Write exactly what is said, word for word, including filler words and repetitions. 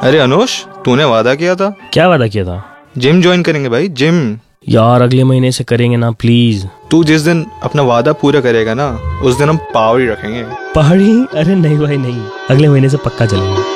अरे अनुष, तूने वादा किया था। क्या वादा किया था? जिम ज्वाइन करेंगे भाई, जिम। यार अगले महीने से करेंगे ना, प्लीज। तू जिस दिन अपना वादा पूरा करेगा ना, उस दिन हम पहाड़ी रखेंगे। पहाड़ी? अरे नहीं भाई नहीं, अगले महीने से पक्का चलेंगे।